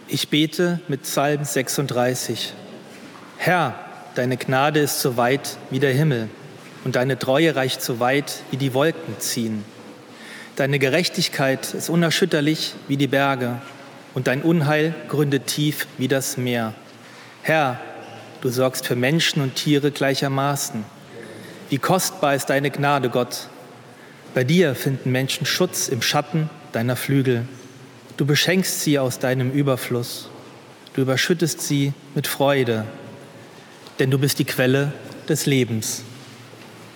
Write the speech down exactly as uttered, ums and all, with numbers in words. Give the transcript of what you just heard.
Ich bete mit Psalm sechsunddreißig. Herr, deine Gnade ist so weit wie der Himmel und deine Treue reicht so weit, wie die Wolken ziehen. Deine Gerechtigkeit ist unerschütterlich wie die Berge und dein Unheil gründet tief wie das Meer. Herr, du sorgst für Menschen und Tiere gleichermaßen. Wie kostbar ist deine Gnade, Gott. Bei dir finden Menschen Schutz im Schatten deiner Flügel. Du beschenkst sie aus deinem Überfluss. Du überschüttest sie mit Freude, denn du bist die Quelle des Lebens.